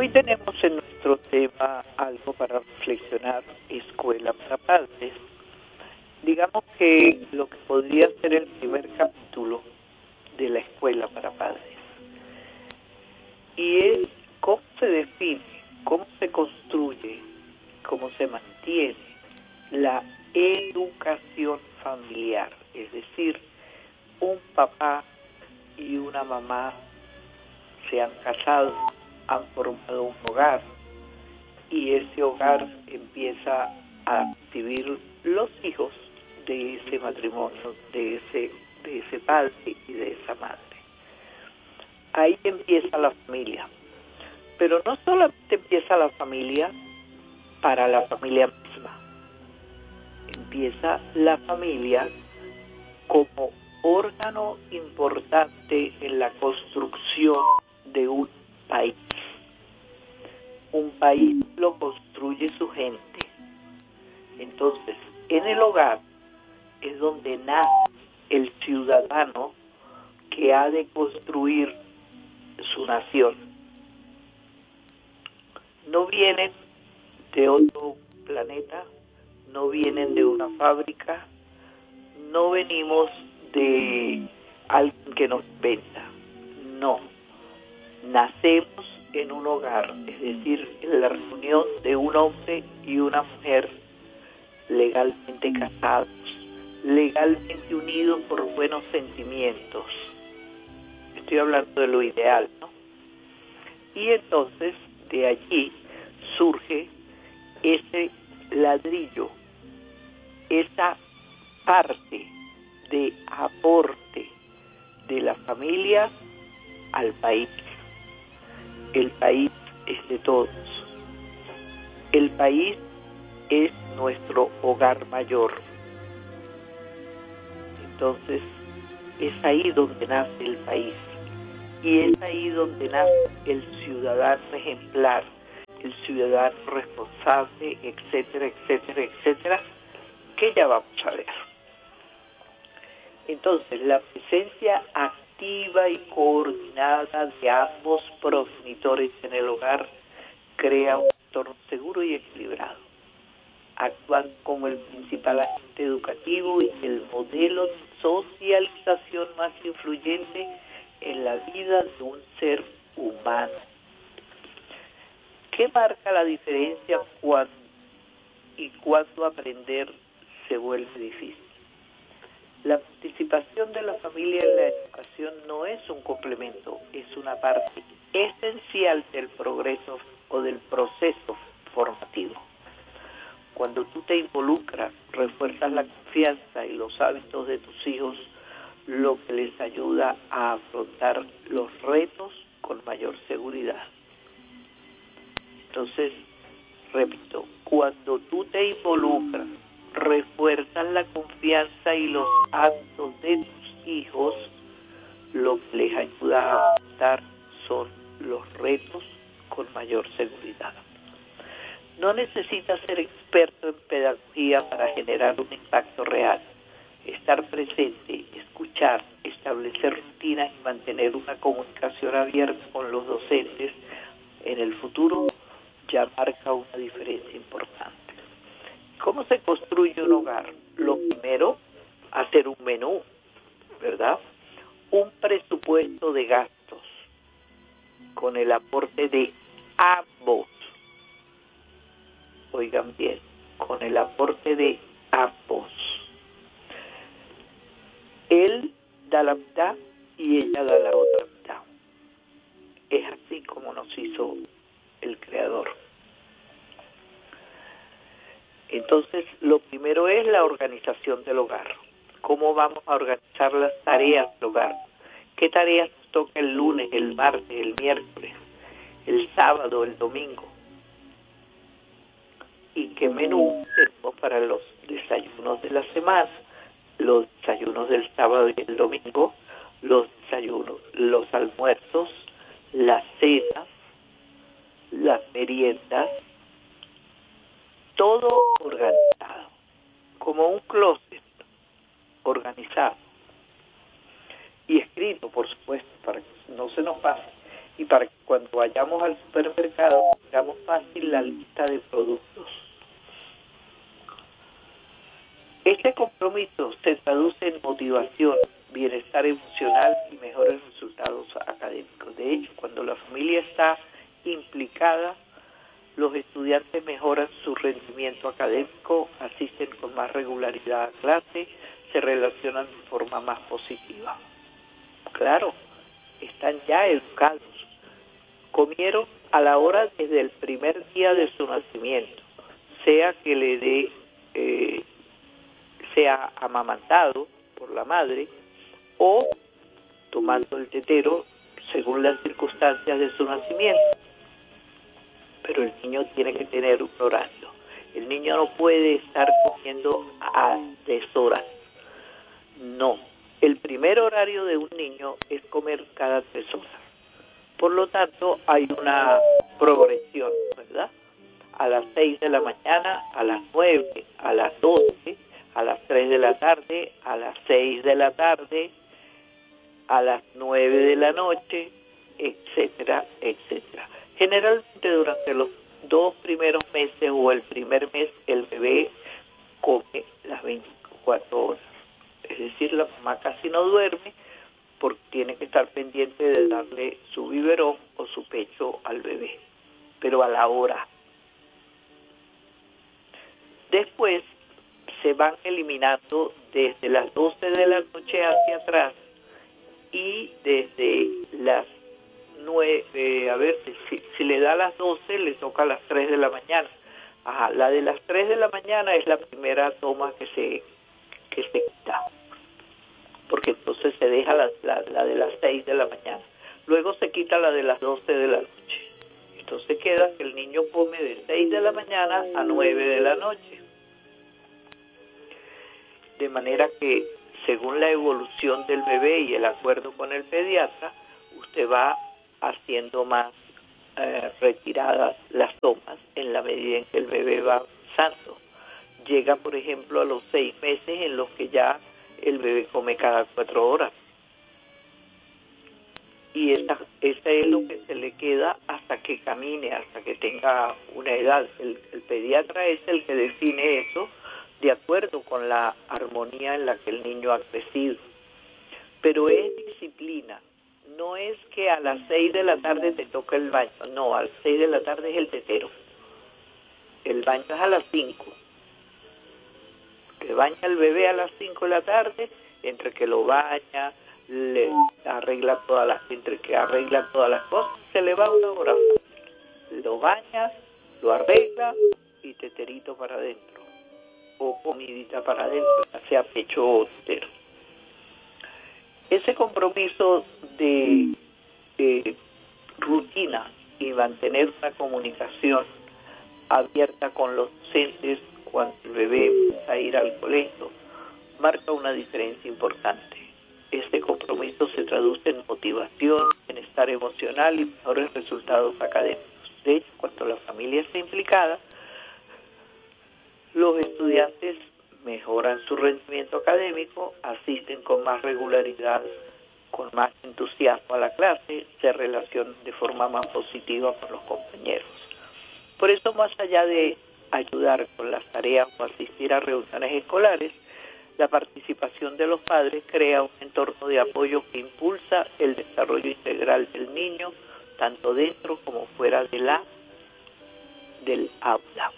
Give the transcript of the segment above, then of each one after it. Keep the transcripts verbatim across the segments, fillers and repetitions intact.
Hoy tenemos en nuestro tema algo para reflexionar, escuela para padres. Digamos que lo que podría ser el primer capítulo de la escuela para padres. Y es cómo se define, cómo se construye, cómo se mantiene la educación familiar. Es decir, un papá y una mamá se han casado, han formado un hogar y ese hogar empieza a recibir los hijos de ese matrimonio, de ese, de ese padre y de esa madre. Ahí empieza la familia. Pero no solamente empieza la familia para la familia misma. Empieza la familia como órgano importante en la construcción de un país. Un país lo construye su gente. Entonces, en el hogar es donde nace el ciudadano que ha de construir su nación. No vienen de otro planeta, no vienen de una fábrica, no venimos de alguien que nos venda, no. Nacemos en un hogar, es decir, en la reunión de un hombre y una mujer legalmente casados, legalmente unidos por buenos sentimientos. Estoy hablando de lo ideal, ¿no? Y entonces de allí surge ese ladrillo, esa parte de aporte de la familia al país. El país es de todos. El país es nuestro hogar mayor. Entonces, es ahí donde nace el país. Y es ahí donde nace el ciudadano ejemplar, el ciudadano responsable, etcétera, etcétera, etcétera, que ya vamos a ver. Entonces, la presencia activa y coordinada de ambos progenitores en el hogar crea un entorno seguro y equilibrado. Actúan como el principal agente educativo y el modelo de socialización más influyente en la vida de un ser humano. ¿Qué marca la diferencia cuando y cuándo aprender se vuelve difícil? La participación de la familia en la educación no es un complemento, es una parte esencial del progreso o del proceso formativo. Cuando tú te involucras, refuerzas la confianza y los hábitos de tus hijos, lo que les ayuda a afrontar los retos con mayor seguridad. Entonces, repito, cuando tú te involucras, refuerzas la confianza y los hábitos de tus hijos, lo que les ayuda a afrontar son los retos con mayor seguridad. No necesitas ser experto en pedagogía para generar un impacto real. Estar presente, escuchar, establecer rutinas y mantener una comunicación abierta con los docentes en el futuro ya marca una diferencia importante. ¿Cómo se construye un hogar? Lo primero, hacer un menú, ¿verdad? Un presupuesto de gastos con el aporte de ambos. Oigan bien, con el aporte de ambos. Él da la mitad y ella da la otra mitad. Es así como nos hizo el Creador. Entonces, lo primero es la organización del hogar. ¿Cómo vamos a organizar las tareas del hogar? ¿Qué tareas nos toca el lunes, el martes, el miércoles, el sábado, el domingo? ¿Y qué menú tenemos para los desayunos de la semana? Los desayunos del sábado y el domingo, los desayunos, los almuerzos, las cenas, las meriendas, todo organizado, como un closet organizado y escrito, por supuesto, para que no se nos pase. y para que cuando vayamos al supermercado tengamos fácil la lista de productos. Este compromiso se traduce en motivación, bienestar emocional y mejores resultados académicos. De hecho, cuando la familia está implicada, los estudiantes mejoran su rendimiento académico, asisten con más regularidad a clase, se relacionan de forma más positiva. Claro, están ya educados. Comieron a la hora desde el primer día de su nacimiento, sea que le dé, eh, sea amamantado por la madre o tomando el tetero según las circunstancias de su nacimiento. Pero el niño tiene que tener un horario. El niño no puede estar comiendo a deshoras. No. El primer horario de un niño es comer cada tres horas. Por lo tanto, hay una progresión, ¿verdad? A las seis de la mañana, a las nueve, a las doce, a las tres de la tarde, a las seis de la tarde, a las nueve de la noche, etcétera, etcétera. Generalmente durante los dos primeros meses o el primer mes el bebé come las veinticuatro horas. Es decir, la mamá casi no duerme porque tiene que estar pendiente de darle su biberón o su pecho al bebé, pero a la hora. Después se van eliminando desde las doce de la noche hacia atrás y desde las nueve, a ver, si, si le da a las doce, le toca a las tres de la mañana. Ajá, la de las tres de la mañana es la primera toma que se que se quita, porque entonces se deja la, la, la de las seis de la mañana. Luego se quita la de las doce de la noche. Entonces queda que el niño come de seis de la mañana a nueve de la noche. De manera que, según la evolución del bebé y el acuerdo con el pediatra, usted va haciendo más eh, retiradas las tomas en la medida en que el bebé va avanzando. Llega, por ejemplo, a los seis meses en los que ya el bebé come cada cuatro horas. Y esa, ese es lo que se le queda hasta que camine, hasta que tenga una edad. El, el pediatra es el que define eso de acuerdo con la armonía en la que el niño ha crecido. Pero es disciplina. No es que a las seis de la tarde te toca el baño. No, a las seis de la tarde es el tetero. El baño es a las cinco. Que baña el bebé a las cinco de la tarde, entre que lo baña, le arregla todas las, entre que arregla todas las cosas, se le va una hora. Lo baña, lo arregla y teterito para adentro. O comidita para adentro, ya sea pecho o tetero. Ese compromiso de, de rutina y mantener una comunicación abierta con los docentes cuando el bebé empieza a ir al colegio marca una diferencia importante. Este compromiso se traduce en motivación, bienestar emocional y mejores resultados académicos. De hecho, cuando la familia está implicada, los estudiantes mejoran su rendimiento académico, asisten con más regularidad, con más entusiasmo a la clase, se relacionan de forma más positiva con los compañeros. Por eso, más allá de ayudar con las tareas o asistir a reuniones escolares, la participación de los padres crea un entorno de apoyo que impulsa el desarrollo integral del niño, tanto dentro como fuera de la, del aula.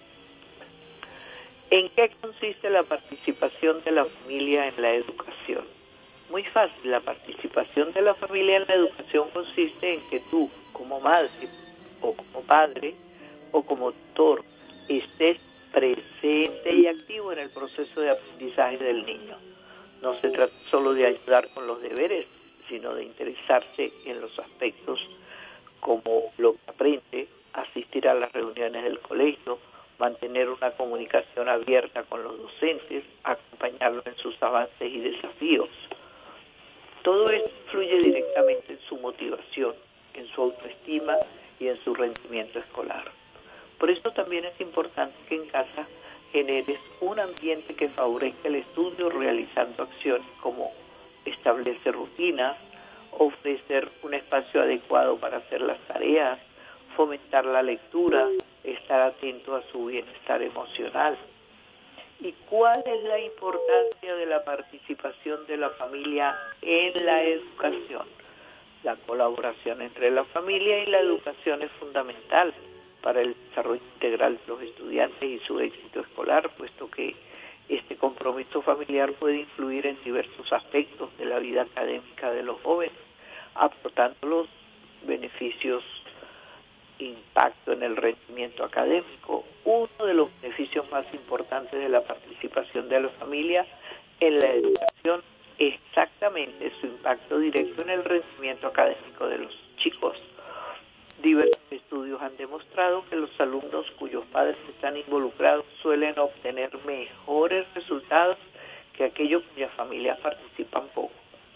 ¿En qué consiste la participación de la familia en la educación? Muy fácil, la participación de la familia en la educación consiste en que tú, como madre o como padre o como tutor, estés presente y activo en el proceso de aprendizaje del niño. No se trata solo de ayudar con los deberes, sino de interesarse en los aspectos como lo que aprende, asistir a las reuniones del colegio, mantener una comunicación abierta con los docentes, acompañarlo en sus avances y desafíos. Todo esto influye directamente en su motivación, en su autoestima y en su rendimiento escolar. Por eso también es importante que en casa generes un ambiente que favorezca el estudio realizando acciones como establecer rutinas, ofrecer un espacio adecuado para hacer las tareas, fomentar la lectura, estar atento a su bienestar emocional. ¿Y cuál es la importancia de la participación de la familia en la educación? La colaboración entre la familia y la educación es fundamental para el desarrollo integral de los estudiantes y su éxito escolar, puesto que este compromiso familiar puede influir en diversos aspectos de la vida académica de los jóvenes, aportando los beneficios, impacto en el rendimiento académico. Uno de los beneficios más importantes de la participación de la familia en la educación es exactamente su impacto directo en el rendimiento académico de los chicos. Diversos estudios han demostrado que los alumnos cuyos padres están involucrados suelen obtener mejores resultados que aquellos cuyas familias participan poco.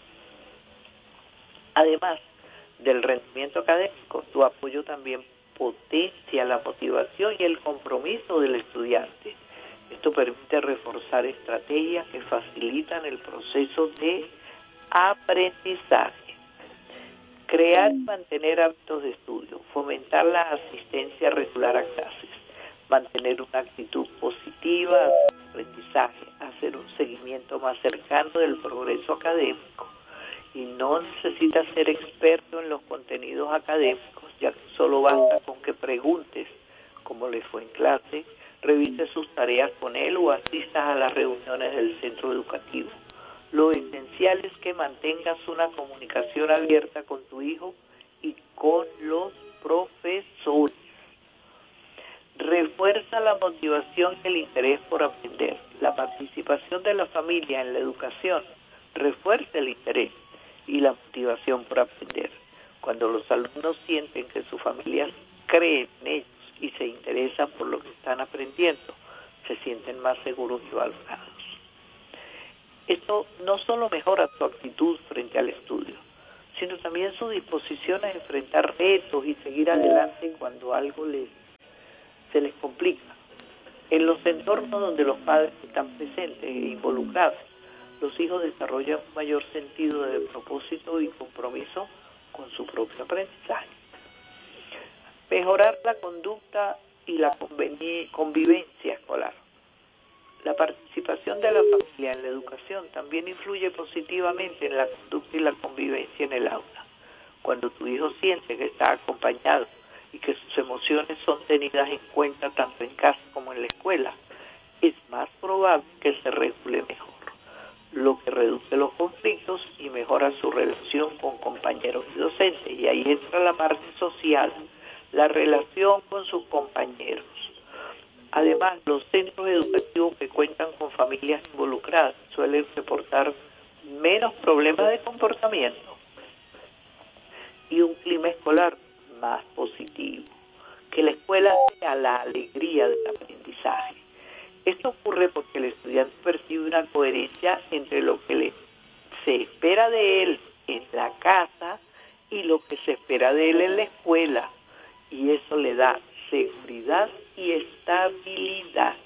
Además del rendimiento académico, tu apoyo también potencia la motivación y el compromiso del estudiante. Esto permite reforzar estrategias que facilitan el proceso de aprendizaje. Crear y mantener hábitos de estudio, fomentar la asistencia regular a clases, mantener una actitud positiva al aprendizaje, hacer un seguimiento más cercano del progreso académico. Y no necesitas ser experto en los contenidos académicos, ya que solo basta con que preguntes cómo le fue en clase, revises sus tareas con él o asistas a las reuniones del centro educativo. Lo esencial es que mantengas una comunicación abierta con tu hijo y con los profesores. Refuerza la motivación y el interés por aprender. La participación de la familia en la educación refuerza el interés y la motivación por aprender. Cuando los alumnos sienten que sus familias creen en ellos y se interesan por lo que están aprendiendo, se sienten más seguros y valorados. Esto no solo mejora su actitud frente al estudio, sino también su disposición a enfrentar retos y seguir adelante cuando algo les, se les complica. En los entornos donde los padres están presentes e involucrados, los hijos desarrollan un mayor sentido de propósito y compromiso con su propio aprendizaje. Mejorar la conducta y la convivencia escolar. La participación de la familia en la educación también influye positivamente en la conducta y la convivencia en el aula. Cuando tu hijo siente que está acompañado y que sus emociones son tenidas en cuenta tanto en casa como en la escuela, es más probable que se regule mejor, lo que reduce los conflictos y mejora su relación con compañeros y docentes. Y ahí entra la parte social, la relación con sus compañeros. Además, los centros educativos que cuentan con familias involucradas suelen reportar menos problemas de comportamiento y un clima escolar más positivo. Que la escuela sea la alegría del aprendizaje. Esto ocurre porque el estudiante percibe una coherencia entre lo que le, se espera de él en la casa y lo que se espera de él en la escuela, y eso le da seguridad y estabilidad.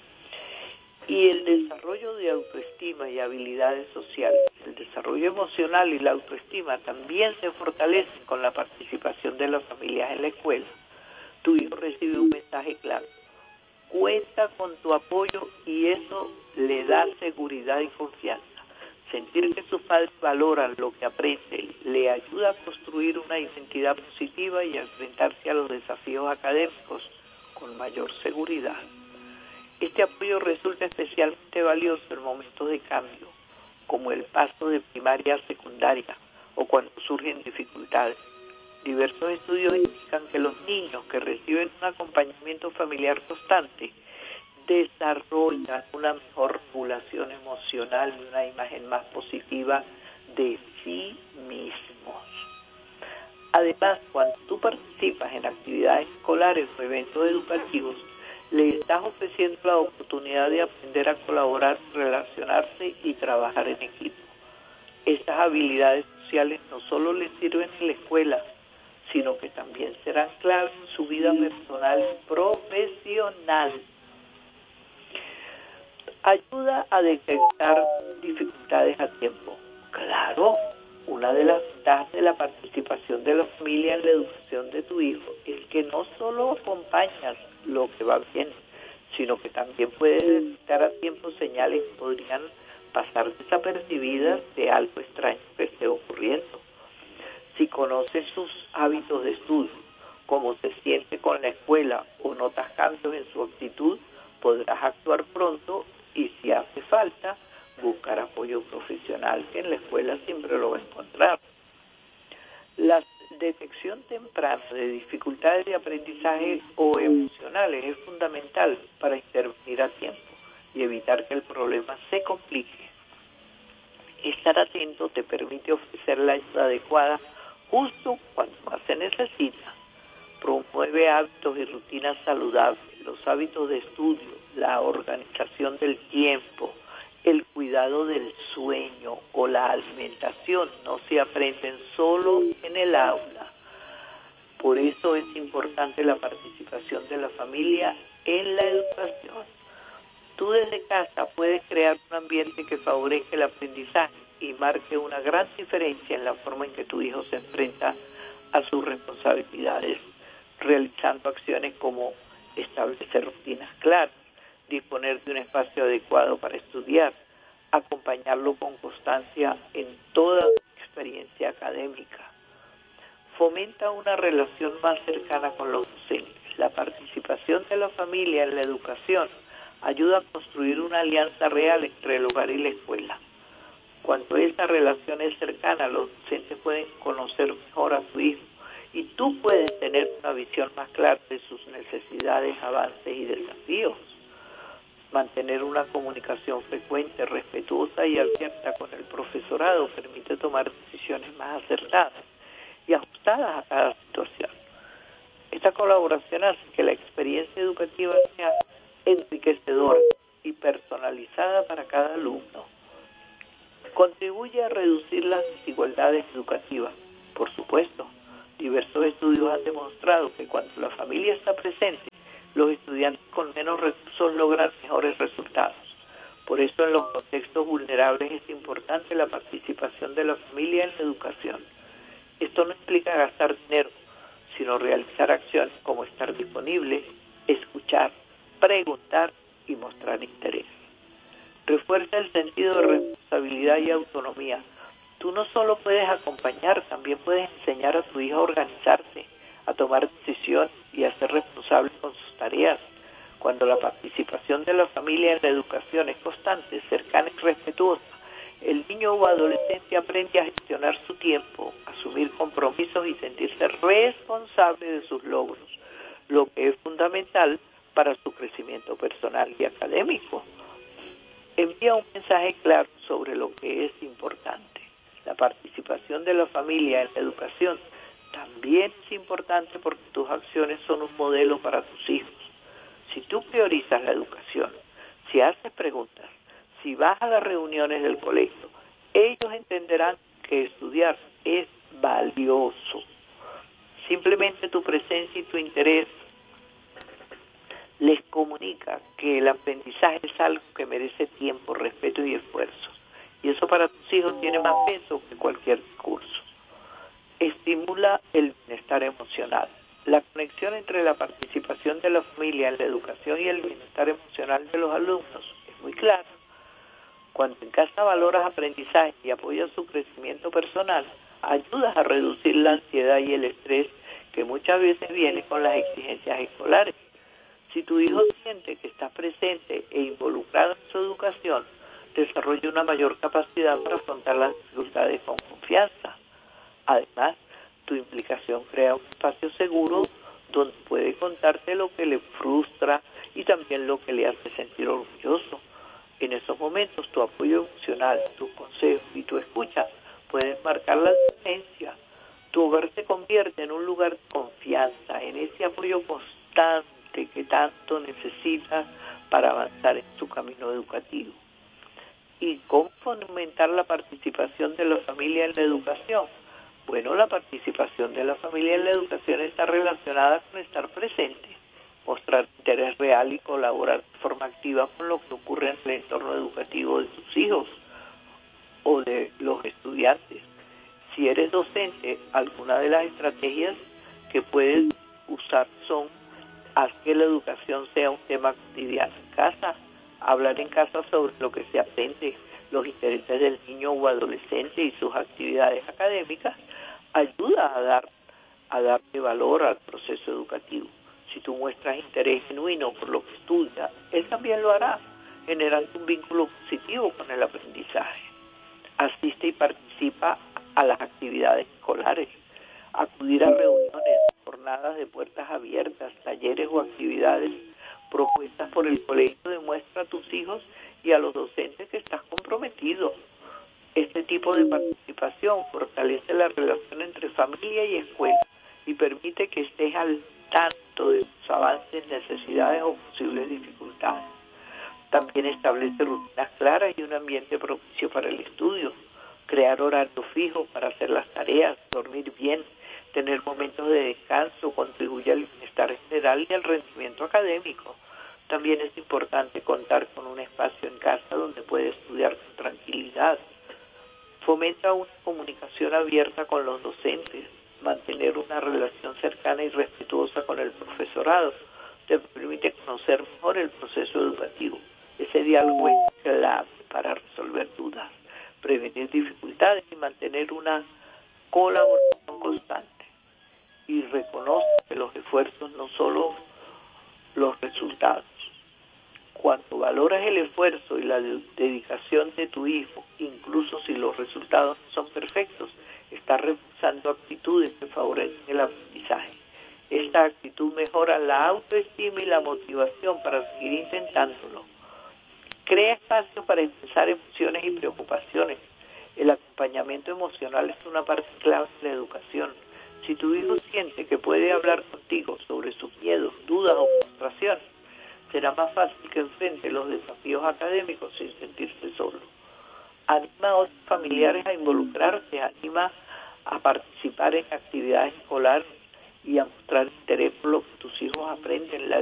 Y el desarrollo de autoestima y habilidades sociales, el desarrollo emocional y la autoestima también se fortalecen con la participación de las familias en la escuela. Tu hijo recibe un mensaje claro: cuenta con tu apoyo, y eso le da seguridad y confianza. Sentir que sus padres valoran lo que aprende le ayuda a construir una identidad positiva y a enfrentarse a los desafíos académicos con mayor seguridad. Este apoyo resulta especialmente valioso en momentos de cambio, como el paso de primaria a secundaria o cuando surgen dificultades. Diversos estudios indican que los niños que reciben un acompañamiento familiar constante desarrollan una mejor regulación emocional y una imagen más positiva de sí mismos. Además, cuando tú participas en actividades escolares o eventos educativos, le estás ofreciendo la oportunidad de aprender a colaborar, relacionarse y trabajar en equipo. Estas habilidades sociales no solo les sirven en la escuela, sino que también serán claves en su vida personal y profesional. Ayuda a detectar dificultades a tiempo. Claro, una de las ventajas de la participación de la familia en la educación de tu hijo es que no solo acompañas lo que va bien, sino que también puedes detectar a tiempo señales que podrían pasar desapercibidas de algo extraño que esté ocurriendo. Si conoces sus hábitos de estudio, cómo se siente con la escuela o notas cambios en su actitud, podrás actuar pronto y, si hace falta, buscar apoyo profesional, que en la escuela siempre lo va a encontrar. La detección temprana de dificultades de aprendizaje o emocionales es fundamental para intervenir a tiempo y evitar que el problema se complique. Estar atento te permite ofrecer la ayuda adecuada justo cuando más se necesita. Promueve hábitos y rutinas saludables, los hábitos de estudio, la organización del tiempo, el cuidado del sueño o la alimentación no se aprenden solo en el aula. Por eso es importante la participación de la familia en la educación. Tú desde casa puedes crear un ambiente que favorezca el aprendizaje y marque una gran diferencia en la forma en que tu hijo se enfrenta a sus responsabilidades, realizando acciones como establecer rutinas claras, disponer de un espacio adecuado para estudiar, acompañarlo con constancia en toda experiencia académica. Fomenta una relación más cercana con los docentes. La participación de la familia en la educación ayuda a construir una alianza real entre el hogar y la escuela. Cuando esa relación es cercana, los docentes pueden conocer mejor a su hijo y tú puedes tener una visión más clara de sus necesidades, avances y desafíos. Mantener una comunicación frecuente, respetuosa y abierta con el profesorado permite tomar decisiones más acertadas y ajustadas a cada situación. Esta colaboración hace que la experiencia educativa sea enriquecedora y personalizada para cada alumno. Contribuye a reducir las desigualdades educativas. Por supuesto, diversos estudios han demostrado que cuando la familia está presente, los estudiantes con menos recursos logran mejores resultados. Por eso, en los contextos vulnerables es importante la participación de la familia en la educación. Esto no implica gastar dinero, sino realizar acciones como estar disponible, escuchar, preguntar y mostrar interés. Refuerza el sentido de responsabilidad y autonomía. Tú no solo puedes acompañar, también puedes enseñar a tu hijo a organizarse, a tomar decisiones y a ser responsable con sus tareas. Cuando la participación de la familia en la educación es constante, cercana y respetuosa, el niño o adolescente aprende a gestionar su tiempo, asumir compromisos y sentirse responsable de sus logros, lo que es fundamental para su crecimiento personal y académico. Envía un mensaje claro sobre lo que es importante. La participación de la familia en la educación también es importante porque tus acciones son un modelo para tus hijos. Si tú priorizas la educación, si haces preguntas, si vas a las reuniones del colegio, ellos entenderán que estudiar es valioso. Simplemente tu presencia y tu interés les comunica que el aprendizaje es algo que merece tiempo, respeto y esfuerzo. Y eso para tus hijos tiene más peso que cualquier curso. Estimula el bienestar emocional. La conexión entre la participación de la familia en la educación y el bienestar emocional de los alumnos es muy clara. Cuando en casa valoras aprendizaje y apoyas su crecimiento personal, ayudas a reducir la ansiedad y el estrés que muchas veces viene con las exigencias escolares. Si tu hijo siente que estás presente e involucrado en su educación, desarrolla una mayor capacidad para afrontar las dificultades con confianza. Además, tu implicación crea un espacio seguro donde puede contarte lo que le frustra y también lo que le hace sentir orgulloso. En esos momentos, tu apoyo emocional, tus consejos y tu escucha pueden marcar la diferencia. Tu hogar se convierte en un lugar de confianza, en ese apoyo constante que tanto necesitas para avanzar en tu camino educativo. ¿Y cómo fomentar la participación de la familia en la educación? Bueno, la participación de la familia en la educación está relacionada con estar presente, mostrar interés real y colaborar de forma activa con lo que ocurre en el entorno educativo de tus hijos o de los estudiantes. Si eres docente, alguna de las estrategias que puedes usar son haz que la educación sea un tema cotidiano en casa, hablar en casa sobre lo que se aprende, los intereses del niño o adolescente y sus actividades académicas, ayuda a dar a darle valor al proceso educativo. Si tú muestras interés genuino por lo que estudia, él también lo hará, generando un vínculo positivo con el aprendizaje. Asiste y participa a las actividades escolares, acudir a reuniones, jornadas de puertas abiertas, talleres o actividades propuestas por el colegio demuestra a tus hijos y a los docentes que estás comprometido. Este tipo de participación fortalece la relación entre familia y escuela y permite que estés al tanto de tus avances, necesidades o posibles dificultades. También establece rutinas claras y un ambiente propicio para el estudio, crear horarios fijos para hacer las tareas, dormir bien, tener momentos de descanso, contribuye al bienestar general y al rendimiento académico. También es importante contar con un espacio en casa donde puede estudiar con tranquilidad. Fomenta una comunicación abierta con los docentes, mantener una relación cercana y respetuosa con el profesorado, te permite conocer mejor el proceso educativo. Ese diálogo es clave para resolver dudas, prevenir dificultades y mantener una colaboración constante. Y reconoce que los esfuerzos no solo los resultados. Cuando valoras el esfuerzo y la dedicación de tu hijo, incluso si los resultados no son perfectos, estás reforzando actitudes que favorecen el aprendizaje. Esta actitud mejora la autoestima y la motivación para seguir intentándolo. Crea espacio para expresar emociones y preocupaciones. El acompañamiento emocional es una parte clave de la educación. Si tu hijo siente que puede hablar contigo sobre sus miedos, dudas o frustraciones, será más fácil que enfrente los desafíos académicos sin sentirse solo. Anima a otros familiares a involucrarse, anima a participar en actividades escolares y a mostrar interés por lo que tus hijos aprenden. La